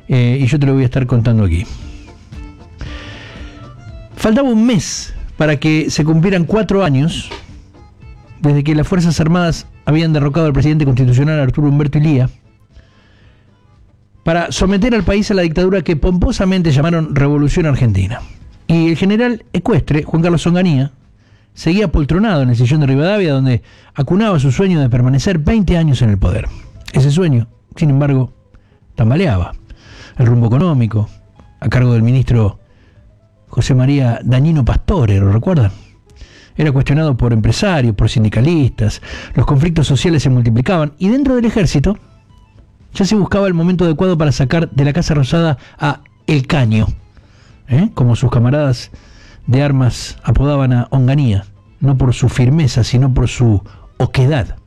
y yo te lo voy a estar contando aquí. Faltaba un mes para que se cumplieran 4 años desde que las Fuerzas Armadas habían derrocado al presidente constitucional Arturo Umberto Illia para someter al país a la dictadura que pomposamente llamaron Revolución Argentina. Y el general ecuestre, Juan Carlos Onganía, seguía poltronado en el sillón de Rivadavia, donde acunaba su sueño de permanecer 20 años en el poder. Ese sueño, sin embargo, tambaleaba. El rumbo económico, a cargo del ministro José María Dañino Pastore, ¿lo recuerdan? Era cuestionado por empresarios, por sindicalistas, los conflictos sociales se multiplicaban, y dentro del ejército ya se buscaba el momento adecuado para sacar de la Casa Rosada a El Caño, como sus camaradas de armas apodaban a Onganía, no por su firmeza, sino por su oquedad.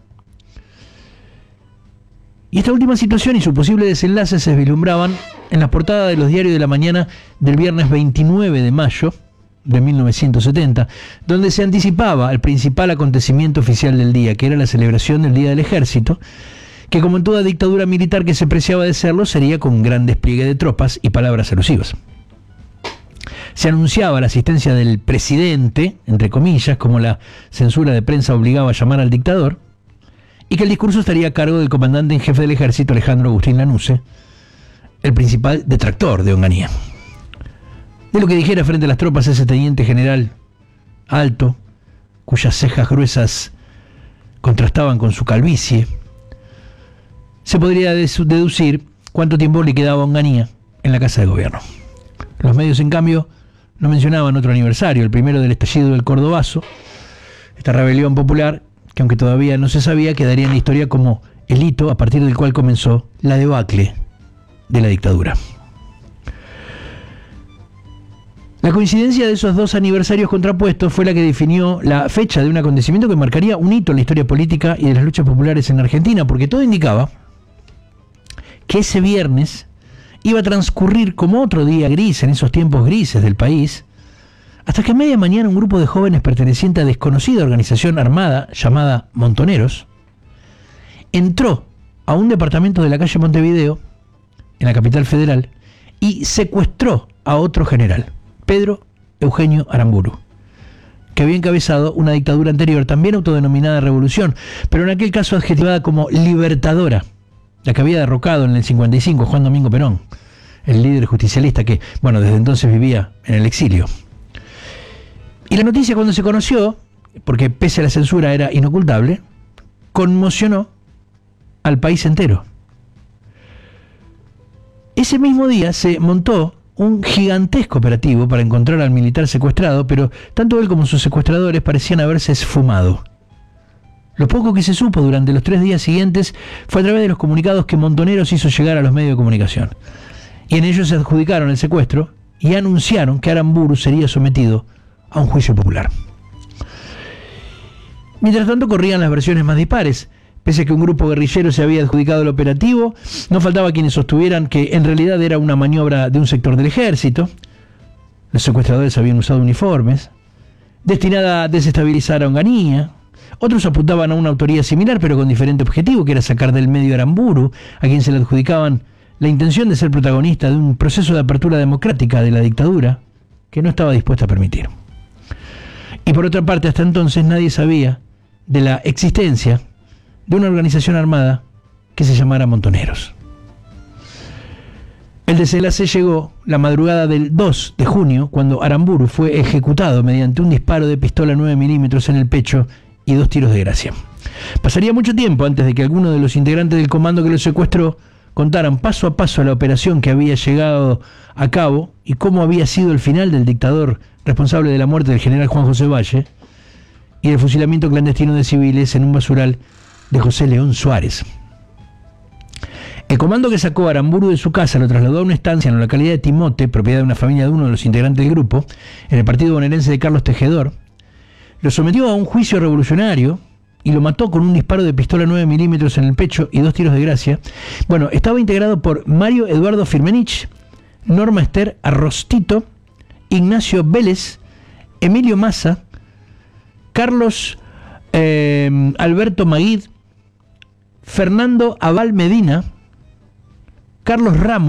Y esta última situación y su posible desenlace se vislumbraban en las portadas de los diarios de la mañana del viernes 29 de mayo de 1970, donde se anticipaba el principal acontecimiento oficial del día, que era la celebración del Día del Ejército, que como en toda dictadura militar que se preciaba de serlo, sería con gran despliegue de tropas y palabras alusivas. Se anunciaba la asistencia del presidente, entre comillas, como la censura de prensa obligaba a llamar al dictador, y que el discurso estaría a cargo del comandante en jefe del ejército, Alejandro Agustín Lanusse, el principal detractor de Onganía. De lo que dijera frente a las tropas ese teniente general alto, cuyas cejas gruesas contrastaban con su calvicie, se podría deducir cuánto tiempo le quedaba a Onganía en la Casa de Gobierno. Los medios, en cambio, no mencionaban otro aniversario, el primero del estallido del Cordobazo, esta rebelión popular que, aunque todavía no se sabía, quedaría en la historia como el hito a partir del cual comenzó la debacle de la dictadura. La coincidencia de esos dos aniversarios contrapuestos fue la que definió la fecha de un acontecimiento que marcaría un hito en la historia política y de las luchas populares en Argentina, porque todo indicaba que ese viernes iba a transcurrir como otro día gris en esos tiempos grises del país, hasta que a media mañana un grupo de jóvenes perteneciente a desconocida organización armada llamada Montoneros entró a un departamento de la calle Montevideo, en la capital federal, y secuestró a otro general, Pedro Eugenio Aramburu, que había encabezado una dictadura anterior, también autodenominada Revolución, pero en aquel caso adjetivada como Libertadora, la que había derrocado en el 55 Juan Domingo Perón, el líder justicialista que, desde entonces vivía en el exilio. Y la noticia, cuando se conoció, porque pese a la censura era inocultable, conmocionó al país entero. Ese mismo día se montó un gigantesco operativo para encontrar al militar secuestrado, pero tanto él como sus secuestradores parecían haberse esfumado. Lo poco que se supo durante los 3 días siguientes fue a través de los comunicados que Montoneros hizo llegar a los medios de comunicación. Y en ellos se adjudicaron el secuestro y anunciaron que Aramburu sería sometido a un juicio popular. Mientras tanto corrían las versiones más dispares. Pese a que un grupo guerrillero se había adjudicado el operativo, no faltaba quienes sostuvieran que en realidad era una maniobra de un sector del ejército. Los secuestradores habían usado uniformes, destinada a desestabilizar a Onganía. Otros apuntaban a una autoría similar, pero con diferente objetivo, que era sacar del medio a Aramburu, a quien se le adjudicaban la intención de ser protagonista de un proceso de apertura democrática de la dictadura que no estaba dispuesta a permitir. Y por otra parte, hasta entonces nadie sabía de la existencia de una organización armada que se llamara Montoneros. El desenlace llegó la madrugada del 2 de junio, cuando Aramburu fue ejecutado mediante un disparo de pistola 9 milímetros en el pecho y 2 tiros de gracia. Pasaría mucho tiempo antes de que alguno de los integrantes del comando que lo secuestró contaran paso a paso la operación que había llegado a cabo y cómo había sido el final del dictador responsable de la muerte del general Juan José Valle y el fusilamiento clandestino de civiles en un basural de José León Suárez. El comando que sacó a Aramburu de su casa lo trasladó a una estancia en la localidad de Timote, propiedad de una familia de uno de los integrantes del grupo, en el partido bonaerense de Carlos Tejedor. Lo sometió a un juicio revolucionario y lo mató con un disparo de pistola 9 milímetros en el pecho y 2 tiros de gracia. Estaba integrado por Mario Eduardo Firmenich, Norma Esther Arrostito, Ignacio Vélez, Emilio Massa, Carlos Alberto Maguid, Fernando Aval Medina, Carlos Ramos,